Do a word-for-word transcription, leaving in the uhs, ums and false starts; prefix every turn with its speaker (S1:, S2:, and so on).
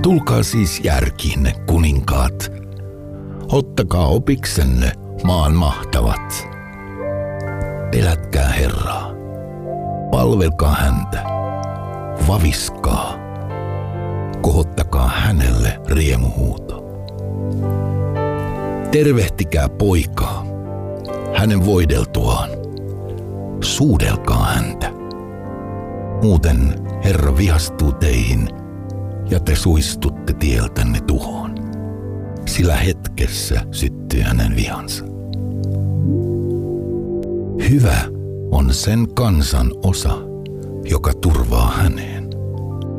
S1: Tulkaa siis järkiinne, kuninkaat. Ottakaa opiksenne, maan mahtavat. Pelätkää Herraa. Palvelkaa häntä. Vaviskaa. Kohottakaa hänelle riemuhuuto. Tervehtikää poikaa, hänen voideltuaan. Suudelkaa häntä. Muuten Herra vihastuu teihin ja te suistutte tieltänne tuhoon, sillä hetkessä syttyy hänen vihansa. Hyvä on sen kansan osa, joka turvaa häneen.